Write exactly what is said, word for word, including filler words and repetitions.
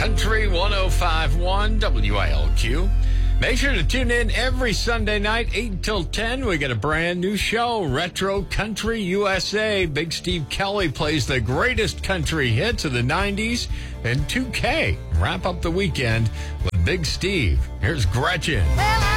Country one oh five point one W I L Q. Make sure to tune in every Sunday night, eight till ten. We got a brand new show, Retro Country U S A. Big Steve Kelly plays the greatest country hits of the nineties. And two K, wrap up the weekend with Big Steve. Here's Gretchen. Well,